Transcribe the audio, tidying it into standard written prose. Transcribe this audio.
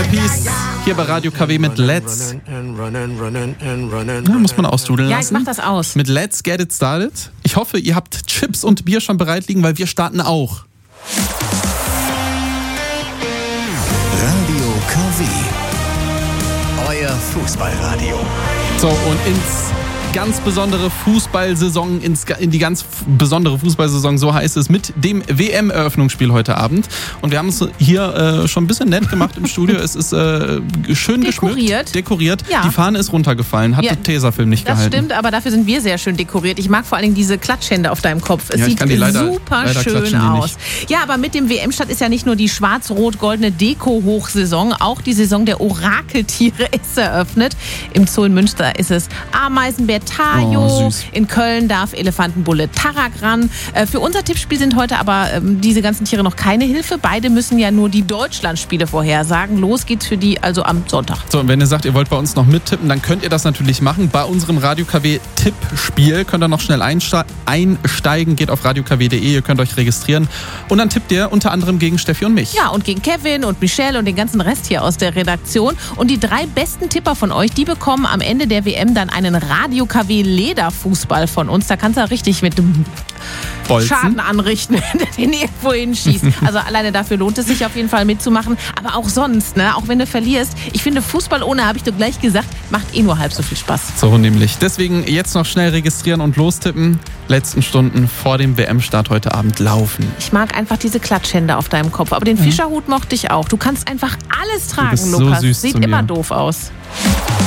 Peace hier bei Radio KW mit Let's. Ja, muss man ausdudeln lassen. Ja, ich mach das aus. Mit Let's Get It Started. Ich hoffe, ihr habt Chips und Bier schon bereit liegen, weil wir starten auch. Radio KW. Euer Fußballradio. So, und ins ganz besondere Fußballsaison, in die ganz besondere Fußballsaison, so heißt es, mit dem WM-Eröffnungsspiel heute Abend. Und wir haben es hier schon ein bisschen nett gemacht im Studio. Es ist schön dekoriert. Ja. Die Fahne ist runtergefallen, hat der Tesafilm nicht gehalten. Das stimmt, aber dafür sind wir sehr schön dekoriert. Ich mag vor allen Dingen diese Klatschhände auf deinem Kopf. Es sieht super schön aus. Ja, aber mit dem WM-Start ist ja nicht nur die schwarz-rot-goldene Deko-Hochsaison, auch die Saison der Orakeltiere ist eröffnet. Im Zoo in Münster ist es Ameisenbär Tajo. In Köln darf Elefantenbulle Tarak ran. Für unser Tippspiel sind heute aber diese ganzen Tiere noch keine Hilfe. Beide müssen ja nur die Deutschlandspiele vorhersagen. Los geht's für die also am Sonntag. So, und wenn ihr sagt, ihr wollt bei uns noch mittippen, dann könnt ihr das natürlich machen. Bei unserem Radio KW Tippspiel könnt ihr noch schnell einsteigen. Geht auf radiokw.de, ihr könnt euch registrieren. Und dann tippt ihr unter anderem gegen Steffi und mich. Ja, und gegen Kevin und Michelle und den ganzen Rest hier aus der Redaktion. Und die 3 besten Tipper von euch, die bekommen am Ende der WM dann einen Radio KW Lederfußball von uns. Da kannst du richtig mit dem Schaden anrichten, wenn du den irgendwo hinschießt. Also alleine dafür lohnt es sich auf jeden Fall mitzumachen. Aber auch sonst, ne? Auch wenn du verlierst. Ich finde, Fußball ohne, habe ich doch gleich gesagt, macht nur halb so viel Spaß. So nämlich. Deswegen jetzt noch schnell registrieren und lostippen. Letzten Stunden vor dem WM-Start heute Abend laufen. Ich mag einfach diese Klatschhände auf deinem Kopf. Aber den Fischerhut mochte ich auch. Du kannst einfach alles tragen, du bist Lukas. So süß Sieht immer doof aus.